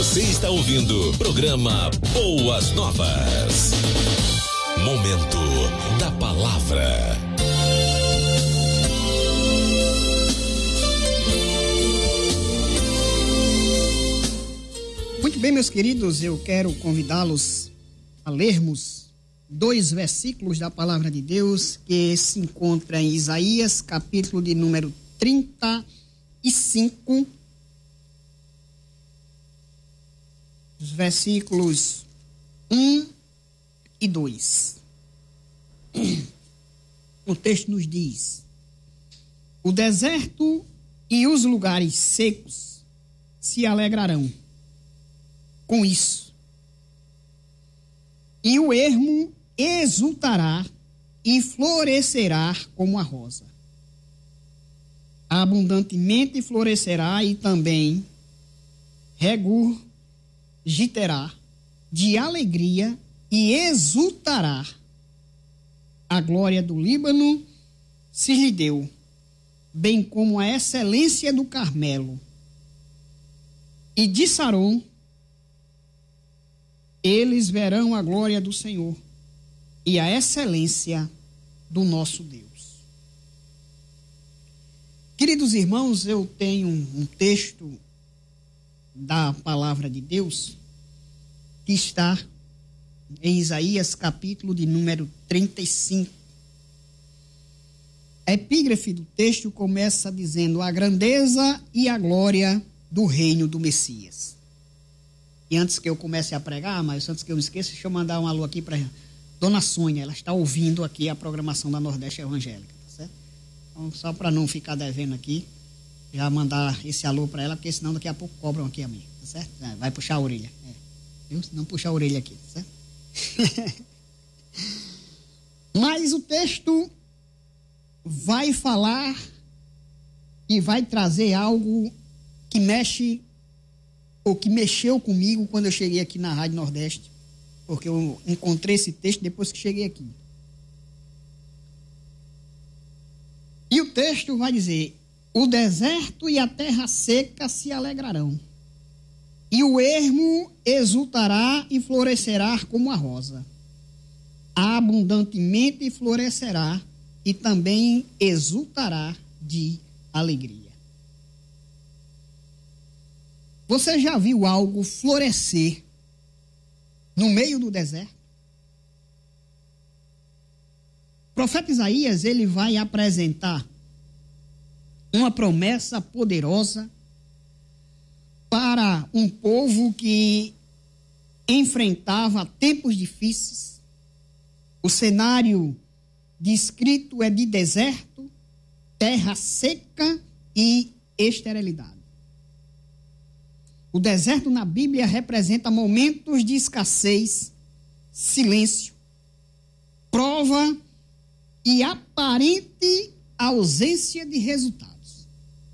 Você está ouvindo o programa Boas Novas. Momento da Palavra. Muito bem, meus queridos, eu quero convidá-los a lermos 2 versículos da Palavra de Deus que se encontra em Isaías, capítulo de número 35, os versículos 1 e 2. O texto nos diz: o deserto e os lugares secos se alegrarão com isso, e o ermo exultará e florescerá como a rosa. Abundantemente florescerá e também regurgitará de alegria e exultará. A glória do Líbano se lhe deu, bem como a excelência do Carmelo. E de Saron eles verão a glória do Senhor e a excelência do nosso Deus. Queridos irmãos, eu tenho um texto da Palavra de Deus que está em Isaías, capítulo de número 35. A epígrafe do texto começa dizendo: a grandeza e a glória do reino do Messias. E antes que eu comece a pregar, mas antes que eu me esqueça, deixa eu mandar um alô aqui para Dona Sônia. Ela está ouvindo aqui a programação da Nordeste Evangélica, tá certo? Então, só para não ficar devendo aqui, já mandar esse alô para ela, porque senão daqui a pouco cobram aqui a mim, tá certo? Vai puxar a orelha. Viu? Se não puxar a orelha aqui, tá certo? Mas o texto vai falar e vai trazer algo que mexe, ou que mexeu comigo quando eu cheguei aqui na Rádio Nordeste, porque eu encontrei esse texto depois que cheguei aqui. E o texto vai dizer: o deserto e a terra seca se alegrarão, e o ermo exultará e florescerá como a rosa. Abundantemente florescerá e também exultará de alegria. Você já viu algo florescer no meio do deserto? O profeta Isaías, ele vai apresentar uma promessa poderosa para um povo que enfrentava tempos difíceis. O cenário descrito é de deserto, terra seca e esterilidade. O deserto na Bíblia representa momentos de escassez, silêncio, prova e aparente ausência de resultados.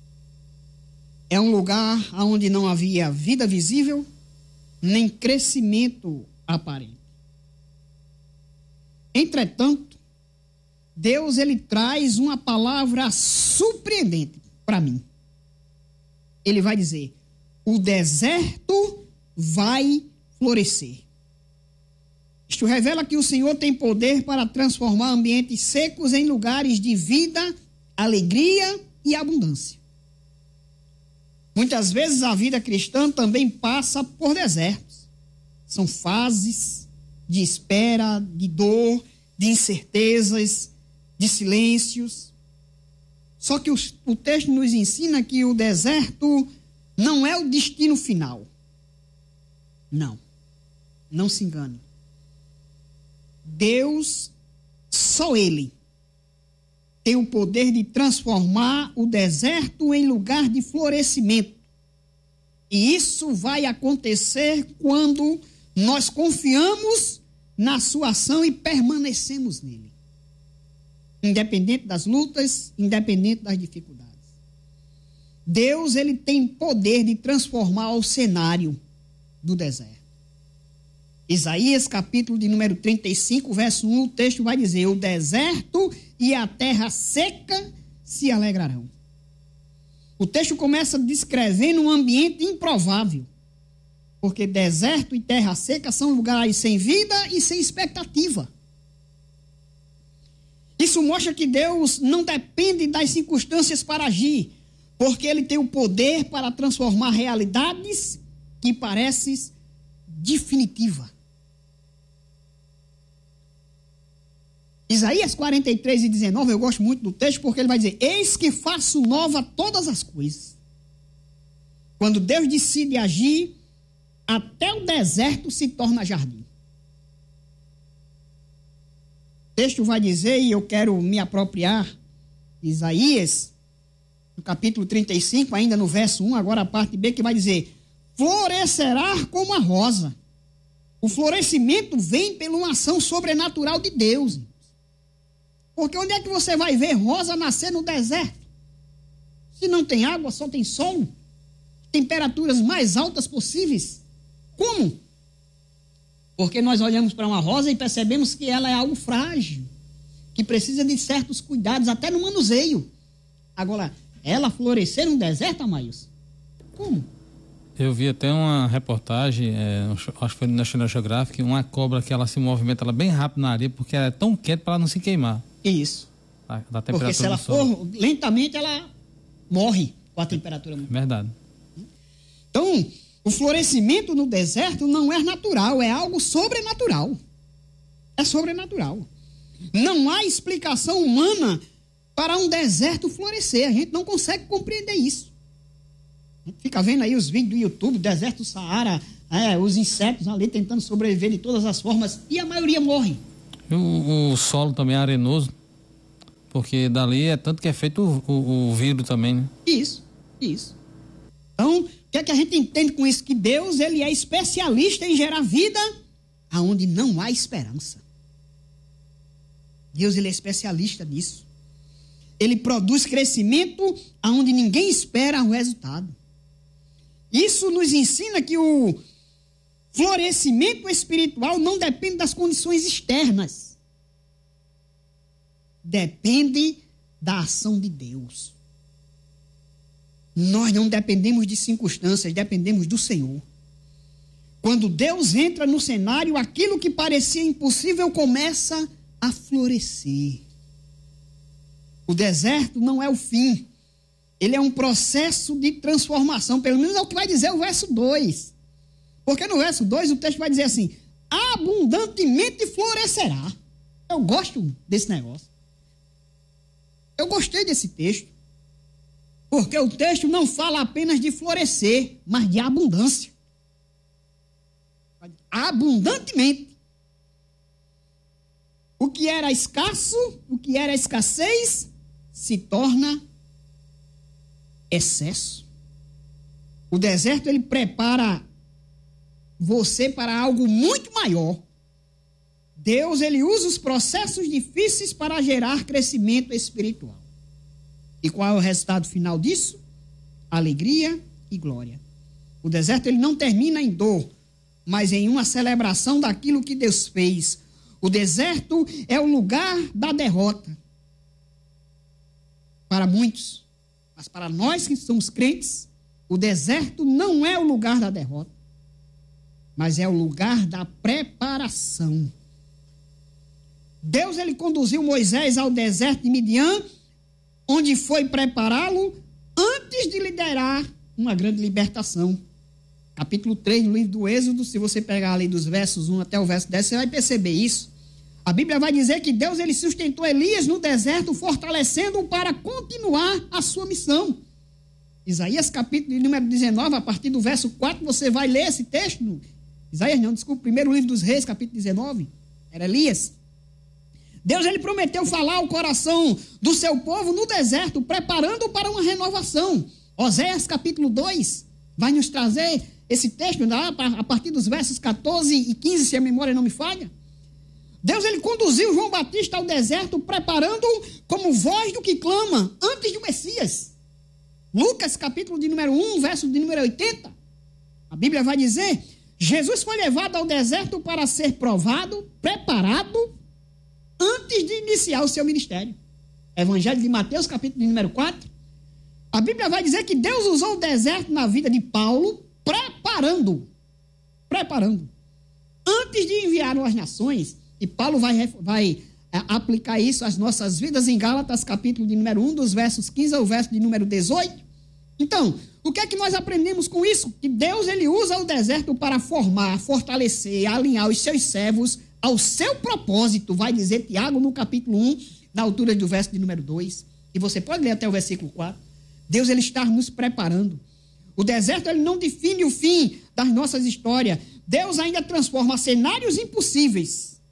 É um lugar onde não havia vida visível, nem crescimento aparente. Entretanto, Deus, ele traz uma palavra surpreendente para mim. Ele vai dizer: o deserto vai florescer. Isto revela que o Senhor tem poder para transformar ambientes secos em lugares de vida, alegria e abundância. Muitas vezes a vida cristã também passa por desertos. São fases de espera, de dor, de incertezas, de silêncios. Só que o texto nos ensina que o deserto não é o destino final. Não se engane. Deus, só Ele, tem o poder de transformar o deserto em lugar de florescimento. E isso vai acontecer quando nós confiamos na sua ação e permanecemos nele. Independente das lutas, independente das dificuldades. Deus, ele tem poder de transformar o cenário do deserto. Isaías, capítulo de número 35, verso 1, o texto vai dizer: o deserto e a terra seca se alegrarão. O texto começa descrevendo um ambiente improvável, Porque deserto e terra seca são lugares sem vida e sem expectativa. Isso mostra que Deus não depende das circunstâncias para agir, porque Ele tem o poder para transformar realidades que parecem definitivas. Isaías 43:19, eu gosto muito do texto, porque ele vai dizer: eis que faço nova todas as coisas. Quando Deus decide agir, até o deserto se torna jardim. O texto vai dizer, e eu quero me apropriar, Isaías, no capítulo 35, ainda no verso 1, agora a parte B, que vai dizer: florescerá como a rosa. O florescimento vem pela uma ação sobrenatural de Deus. Porque onde é que você vai ver rosa nascer no deserto? Se não tem água, só tem sol. Temperaturas mais altas possíveis. Como? Porque nós olhamos para uma rosa e percebemos que ela é algo frágil, que precisa de certos cuidados, até no manuseio. Agora, ela florescer no deserto, Amaílson? Como? Eu vi até uma reportagem, acho que foi no National Geographic, uma cobra que ela se movimenta ela bem rápido na areia, porque ela é tão quieta para ela não se queimar. Isso. Da temperatura porque se ela for lentamente, ela morre com a temperatura. Verdade. Então, o florescimento no deserto não é natural, é algo sobrenatural. É sobrenatural. Não há explicação humana para um deserto florescer. A gente não consegue compreender isso. A gente fica vendo aí os vídeos do YouTube, deserto do Saara, os insetos ali tentando sobreviver de todas as formas, e a maioria morre. O solo também é arenoso, porque dali é tanto que é feito o vidro também, né? Isso. Então, o que é que a gente entende com isso? Que Deus, ele é especialista em gerar vida aonde não há esperança. Deus, ele é especialista nisso. Ele produz crescimento aonde ninguém espera o resultado. Isso nos ensina que o florescimento espiritual não depende das condições externas. Depende da ação de Deus. Nós não dependemos de circunstâncias, dependemos do Senhor. Quando Deus entra no cenário, aquilo que parecia impossível começa a florescer. O deserto não é o fim. Ele é um processo de transformação. Pelo menos é o que vai dizer o verso 2. Porque no verso 2 o texto vai dizer assim: abundantemente florescerá. Eu gosto desse negócio. Eu gostei desse texto. Porque o texto não fala apenas de florescer, mas de abundância. Abundantemente. O que era escasso, o que era escassez, se torna excesso. O deserto, ele prepara você para algo muito maior. Deus, ele usa os processos difíceis para gerar crescimento espiritual. E qual é o resultado final disso? Alegria e glória. O deserto, ele não termina em dor, mas em uma celebração daquilo que Deus fez. O deserto é o lugar da derrota. Para muitos. Mas para nós que somos crentes, o deserto não é o lugar da derrota, mas é o lugar da preparação. Deus, ele conduziu Moisés ao deserto de Midian, onde foi prepará-lo antes de liderar uma grande libertação. Capítulo 3 do livro do Êxodo, se você pegar ali dos versos 1 até o verso 10, você vai perceber isso. A Bíblia vai dizer que Deus, ele sustentou Elias no deserto, fortalecendo-o para continuar a sua missão. Isaías capítulo de número 19, a partir do verso 4, você vai ler esse texto. Primeiro livro dos Reis, capítulo 19, era Elias. Deus, ele prometeu falar ao coração do seu povo no deserto, preparando-o para uma renovação. Oséias capítulo 2 vai nos trazer esse texto a partir dos versos 14 e 15, se a memória não me falha. Deus, ele conduziu João Batista ao deserto, preparando-o como voz do que clama antes do Messias. Lucas capítulo de número 1, verso de número 80. A Bíblia vai dizer: Jesus foi levado ao deserto para ser provado, preparado, antes de iniciar o seu ministério. Evangelho de Mateus, capítulo de número 4. A Bíblia vai dizer que Deus usou o deserto na vida de Paulo, preparando-o preparando. Antes de enviar às nações, e Paulo vai aplicar isso às nossas vidas em Gálatas, capítulo de número 1, dos versos 15 ao verso de número 18. Então, o que é que nós aprendemos com isso? Que Deus, ele usa o deserto para formar, fortalecer, alinhar os seus servos ao seu propósito, vai dizer Tiago no capítulo 1, na altura do verso de número 2. E você pode ler até o versículo 4. Deus, ele está nos preparando. O deserto, ele não define o fim das nossas histórias. Deus ainda transforma cenários impossíveis.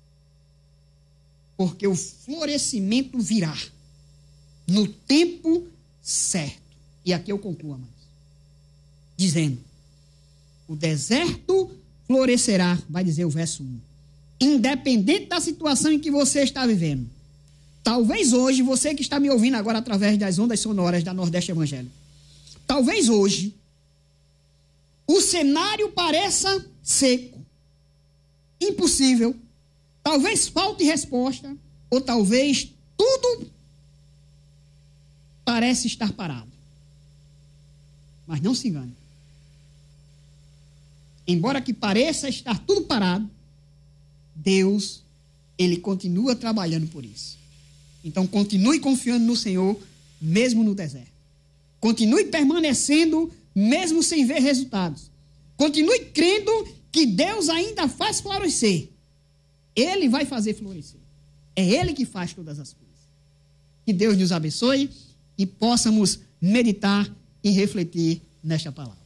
Porque o florescimento virá no tempo certo. E aqui eu concluo, amados. Dizendo, o deserto florescerá, vai dizer o verso 1. Independente da situação em que você está vivendo. Talvez hoje, você que está me ouvindo agora através das ondas sonoras da Nordeste Evangélico, talvez hoje o cenário pareça seco, impossível, talvez falte resposta, ou talvez tudo parece estar parado. Mas não se engane. Embora que pareça estar tudo parado, Deus, ele continua trabalhando por isso. Então, continue confiando no Senhor, mesmo no deserto. Continue permanecendo, mesmo sem ver resultados. Continue crendo que Deus ainda faz florescer. Ele vai fazer florescer. É Ele que faz todas as coisas. Que Deus nos abençoe e possamos meditar e refletir nesta palavra.